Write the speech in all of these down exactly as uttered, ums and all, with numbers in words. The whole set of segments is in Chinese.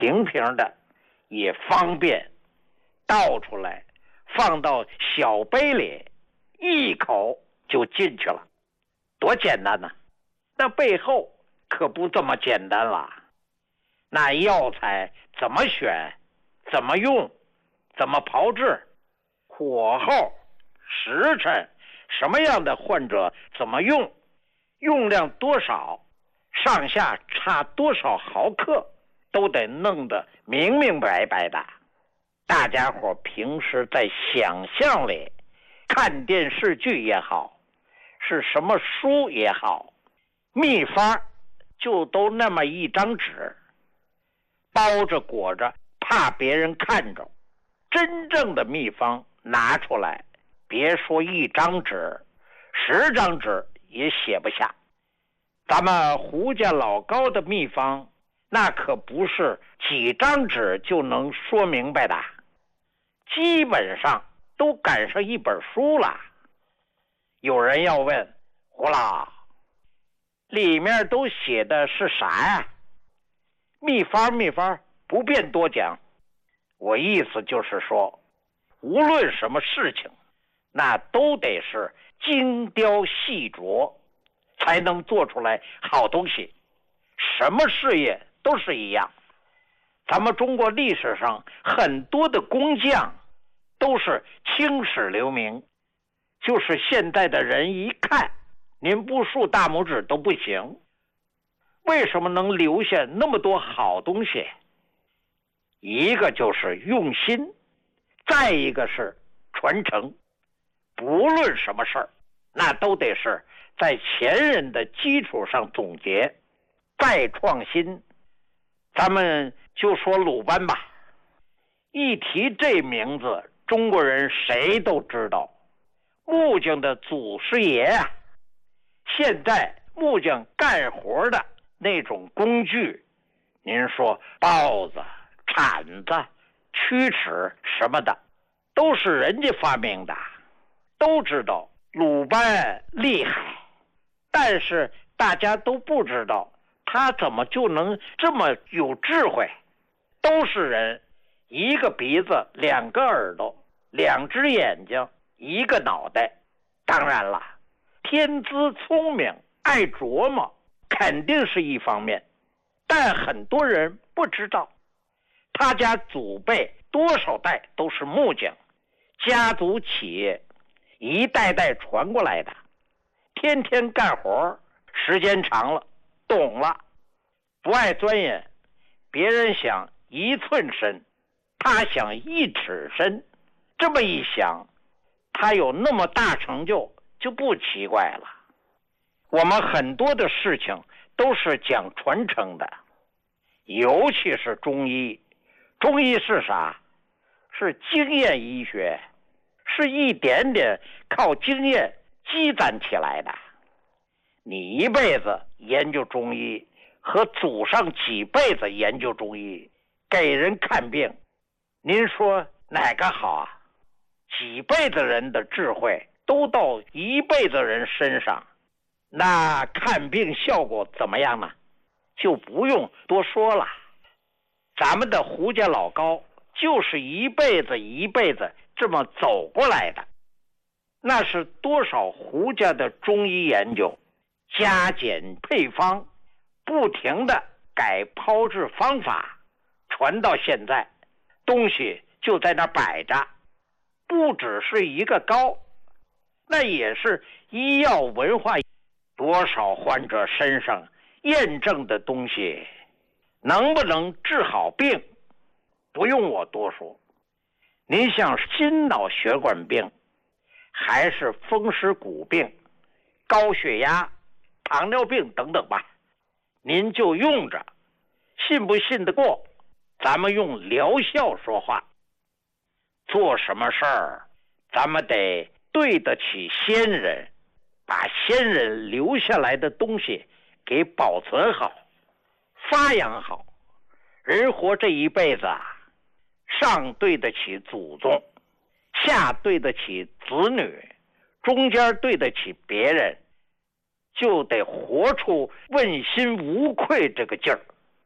平平的，也方便，倒出来放到小杯里，一口就进去了，多简单呢！那背后可不这么简单了。那药材怎么选，怎么用，怎么炮制，火候、时辰，什么样的患者怎么用，用量多少，上下差多少毫克，都得弄得明明白白的。大家伙平时在想象里看电视剧也好，是什么书也好，秘方就都那么一张纸，包着裹着，怕别人看着。真正的秘方拿出来，别说一张纸，十张纸也写不下。咱们胡家老高的秘方，那可不是几张纸就能说明白的，基本上都赶上一本书了。有人要问，胡老，里面都写的是啥呀？秘方秘方不便多讲。我意思就是说，无论什么事情，那都得是精雕细琢，才能做出来好东西。什么事业都是一样。咱们中国历史上很多的工匠都是青史留名，就是现在的人一看，您不竖大拇指都不行。为什么能留下那么多好东西？一个就是用心，再一个是传承。不论什么事儿，那都得是在前人的基础上总结，再创新。咱们就说鲁班吧，一提这名字，中国人谁都知道，木匠的祖师爷啊。现在木匠干活的那种工具，您说刨子、铲子、曲尺什么的，都是人家发明的。都知道鲁班厉害，但是大家都不知道他怎么就能这么有智慧。都是人，一个鼻子，两个耳朵，两只眼睛，一个脑袋。当然了，天资聪明，爱琢磨，肯定是一方面，但很多人不知道，他家祖辈多少代都是木匠，家族企业一代代传过来的，天天干活，时间长了，懂了，不爱钻研。别人想一寸深，他想一尺深，这么一想，他有那么大成就，就不奇怪了。我们很多的事情都是讲传承的，尤其是中医。中医是啥？是经验医学，是一点点靠经验积攒起来的。你一辈子研究中医，和祖上几辈子研究中医，给人看病，您说哪个好啊？几辈子人的智慧都到一辈子人身上，那看病效果怎么样呢？就不用多说了。咱们的胡家老高就是一辈子一辈子这么走过来的，那是多少胡家的中医研究，加减配方，不停的改炮制方法，传到现在，东西就在那摆着。不只是一个高，那也是医药文化，多少患者身上验证的东西，能不能治好病，不用我多说。您像心脑血管病，还是风湿骨病、高血压、糖尿病等等吧，您就用着，信不信得过？咱们用疗效说话。做什么事儿，咱们得对得起先人，把先人留下来的东西给保存好，发扬好。人活这一辈子啊，上对得起祖宗，下对得起子女，中间对得起别人，就得活出问心无愧这个劲儿。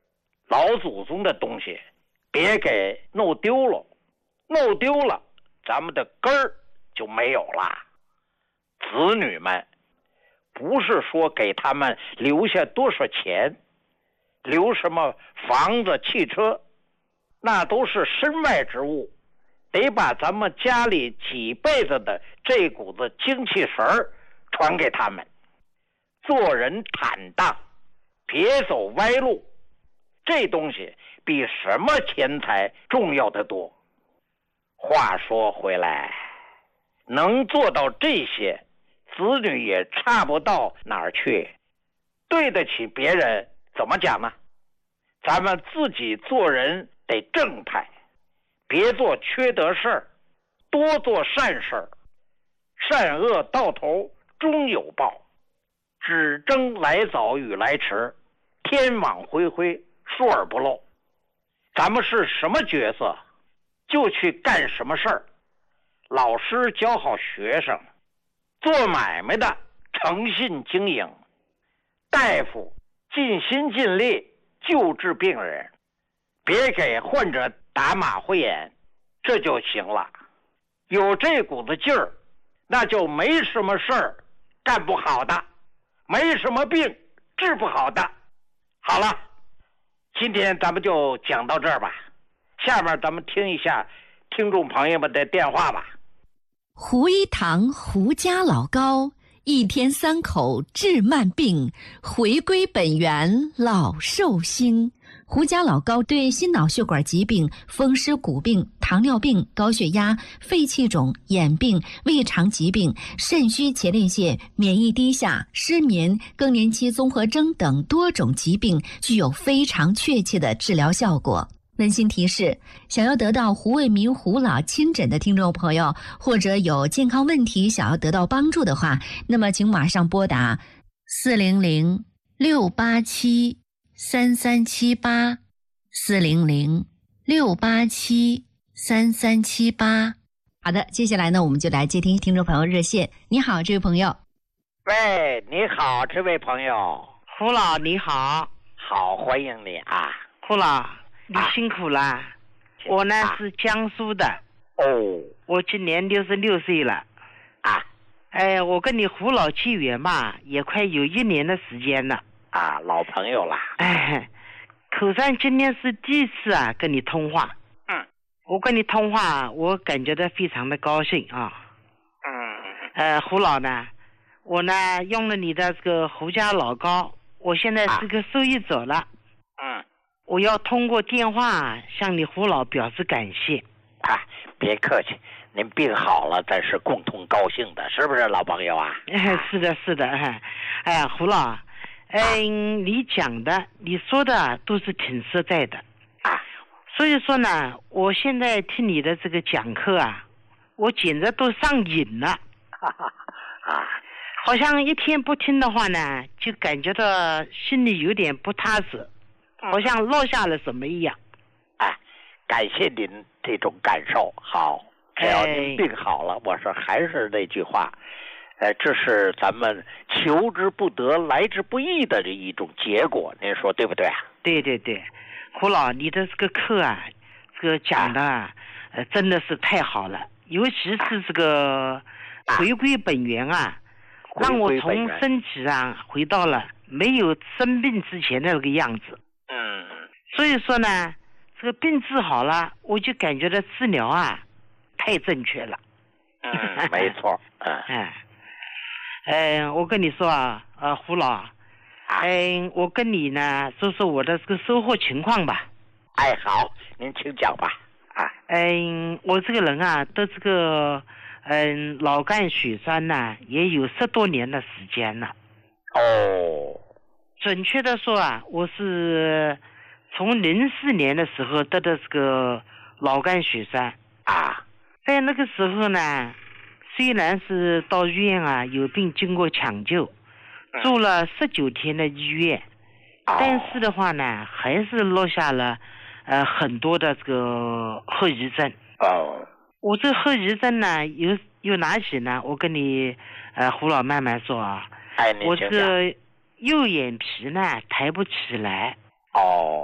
老祖宗的东西别给弄丢了，弄丢了咱们的根儿就没有了。子女们不是说给他们留下多少钱，留什么房子汽车，那都是身外之物，得把咱们家里几辈子的这股子精气神儿传给他们。做人坦荡，别走歪路，这东西比什么钱财重要得多。话说回来，能做到这些，子女也差不到哪儿去。对得起别人，怎么讲呢？咱们自己做人得正派，别做缺德事儿，多做善事儿。善恶到头终有报，只争来早与来迟，天网恢恢，疏而不漏。咱们是什么角色，就去干什么事儿。老师教好学生，做买卖的诚信经营，大夫尽心尽力救治病人，别给患者打马虎眼，这就行了。有这股子劲儿，那就没什么事儿干不好的，没什么病治不好的。好了，今天咱们就讲到这儿吧，下面咱们听一下听众朋友们的电话吧。 胡一堂胡家老高，一天三口治慢病，回归本源老寿星。胡家老高对心脑血管疾病、风湿骨病、糖尿病、高血压、肺气肿、眼病、胃肠疾病、肾虚前列腺、免疫低下、失眠、更年期综合征等多种疾病具有非常确切的治疗效果。温馨提示，想要得到胡卫民胡老亲诊的听众朋友，或者有健康问题想要得到帮助的话，那么请马上拨打四零零六八七三三七八，四零零六八七三三七八。好的，接下来呢，我们就来接听听众朋友热线。你好，这位朋友。 喂，你好，这位朋友。 胡老你好。 好，欢迎你啊。 胡老你辛苦了、啊、我呢、啊、是江苏的。 哦， 我今年六十六岁了啊。 哎，我跟你胡老契约嘛，也快有一年的时间了啊，老朋友了。 哎，口上今天是第一次啊跟你通话。 嗯， 我跟你通话，我感觉到非常的高兴啊。 嗯， 呃，胡老呢，我呢用了你的这个胡家老高，我现在是个受益者了。 嗯。 我要通过电话向你胡老表示感谢。 啊，别客气，您病好了，咱是共同高兴的，是不是老朋友啊？ 是的，是的。哎呀，胡老，嗯，你讲的，你说的都是挺实在的啊。 所以说呢，我现在听你的这个讲课啊，我简直都上瘾了。 啊， 好像一天不听的话呢，就感觉到心里有点不踏实。好像落下了什么一样。 哎，感谢您这种感受。好，只要您病好了，哎、我说还是那句话，呃，这是咱们求之不得、来之不易的这一种结果，您说对不对啊？ 对对对，胡老，你的这个课啊，这个讲的、啊、呃真的是太好了，尤其是这个回归本源啊，啊让我从身体啊回到了没有生病之前的那个样子。 嗯， 所以说呢，这个病治好了，我就感觉到治疗啊太正确了。 嗯，没错。嗯， 哎，哎，我跟你说啊，呃，胡老，嗯、呃，我跟你呢说说我的这个收获情况吧。 哎，好，您请讲吧。啊， 嗯、呃，我这个人啊，得这个嗯、呃、脑干血栓呢，也有十多年的时间了。 哦。 准确的说啊，我是从零四年的时候得的这个脑干血栓啊。 在那个时候呢，虽然是到医院啊有病经过抢救，住了十九天的医院， 嗯、 但是的话呢，还是落下了呃很多的这个后遗症。 哦。 我这后遗症呢有有哪些呢？我跟你呃胡老慢慢说啊。 哎， 我这个右眼皮呢抬不起来。 哦。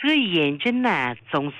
这个眼睛呢总